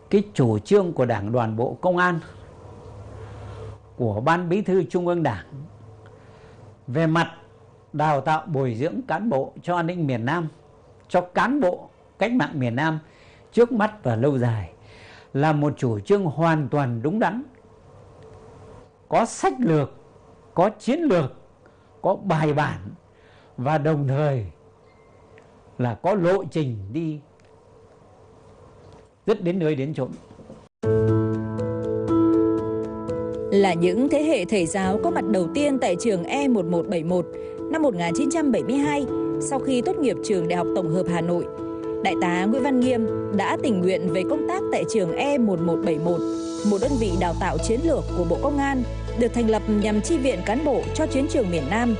cái chủ trương của Đảng đoàn Bộ Công an, của Ban Bí thư Trung ương Đảng về mặt đào tạo bồi dưỡng cán bộ cho an ninh miền Nam, cho cán bộ cách mạng miền Nam trước mắt và lâu dài là một chủ trương hoàn toàn đúng đắn, có sách lược, có chiến lược, có bài bản và đồng thời là có lộ trình đi rất đến nơi đến chốn. Là những thế hệ thầy giáo có mặt đầu tiên tại trường E1171 năm 1972 sau khi tốt nghiệp trường Đại học Tổng hợp Hà Nội, Đại tá Nguyễn Văn Nghiêm đã tình nguyện về công tác tại trường E1171, một đơn vị đào tạo chiến lược của Bộ Công an được thành lập nhằm chi viện cán bộ cho chiến trường miền Nam.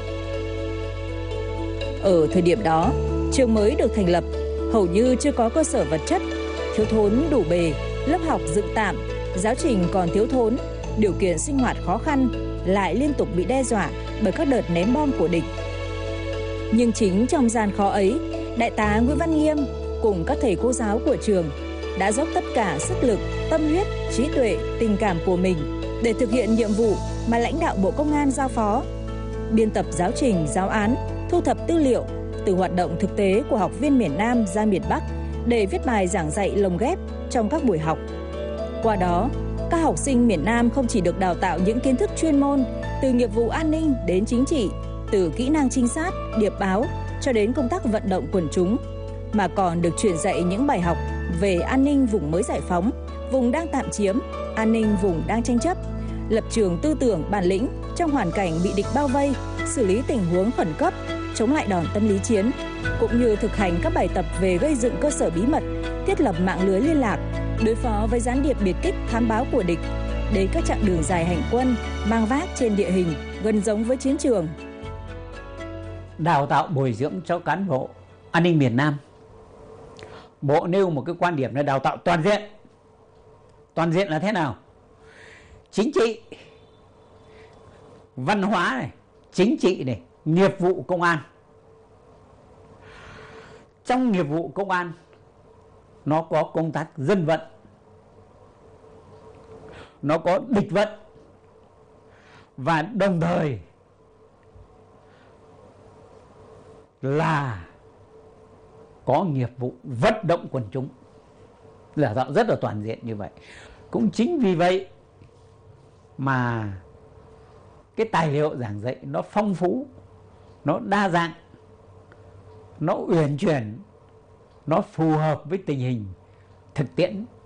Ở thời điểm đó, trường mới được thành lập, hầu như chưa có cơ sở vật chất, thiếu thốn đủ bề, lớp học dựng tạm, giáo trình còn thiếu thốn, điều kiện sinh hoạt khó khăn, lại liên tục bị đe dọa bởi các đợt ném bom của địch. Nhưng chính trong gian khó ấy, Đại tá Nguyễn Văn Nghiêm cùng các thầy cô giáo của trường đã dốc tất cả sức lực, tâm huyết, trí tuệ, tình cảm của mình để thực hiện nhiệm vụ mà lãnh đạo Bộ Công an giao phó. Biên tập giáo trình, giáo án, thu thập tư liệu từ hoạt động thực tế của học viên miền Nam ra miền Bắc để viết bài giảng dạy lồng ghép trong các buổi học. Qua đó, các học sinh miền Nam không chỉ được đào tạo những kiến thức chuyên môn từ nghiệp vụ an ninh đến chính trị, từ kỹ năng trinh sát, điệp báo cho đến công tác vận động quần chúng, mà còn được truyền dạy những bài học về an ninh vùng mới giải phóng, vùng đang tạm chiếm, an ninh vùng đang tranh chấp, lập trường tư tưởng bản lĩnh trong hoàn cảnh bị địch bao vây, xử lý tình huống khẩn cấp, chống lại đòn tâm lý chiến, cũng như thực hành các bài tập về gây dựng cơ sở bí mật, thiết lập mạng lưới liên lạc, đối phó với gián điệp biệt kích thám báo của địch, đến các chặng đường dài hành quân, mang vác trên địa hình gần giống với chiến trường. Đào tạo bồi dưỡng cho cán bộ an ninh miền Nam, Bộ nêu một cái quan điểm là đào tạo toàn diện. Toàn diện là thế nào? Chính trị, văn hóa này, chính trị này, nghiệp vụ công an. Trong nghiệp vụ công an, nó có công tác dân vận, nó có địch vận, và đồng thời là có nghiệp vụ vận động quần chúng, là tạo rất là toàn diện như vậy. Cũng chính vì vậy mà cái tài liệu giảng dạy nó phong phú, nó đa dạng, nó uyển chuyển, nó phù hợp với tình hình thực tiễn